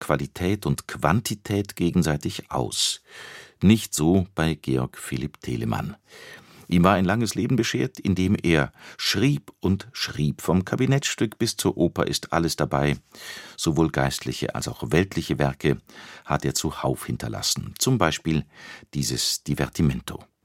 Qualität und Quantität gegenseitig aus. Nicht so bei Georg Philipp Telemann. Ihm war ein langes Leben beschert, in dem er schrieb und schrieb. Vom Kabinettstück bis zur Oper ist alles dabei. Sowohl geistliche als auch weltliche Werke hat er zuhauf hinterlassen. Zum Beispiel dieses Divertimento.